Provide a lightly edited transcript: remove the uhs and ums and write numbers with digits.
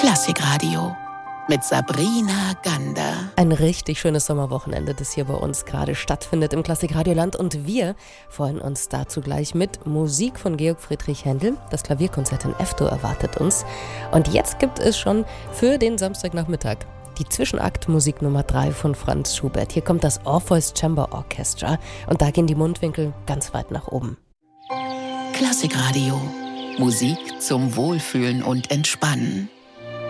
Klassikradio mit Sabrina Gander. Ein richtig schönes Sommerwochenende, das hier bei uns gerade stattfindet im Klassikradioland. Und wir freuen uns dazu gleich mit Musik von Georg Friedrich Händel. Das Klavierkonzert in F-Dur erwartet uns. Und jetzt gibt es schon für den Samstagnachmittag die Zwischenaktmusik Nummer 3 von Franz Schubert. Hier kommt das Orpheus Chamber Orchestra und da gehen die Mundwinkel ganz weit nach oben. Klassikradio. Musik zum Wohlfühlen und Entspannen.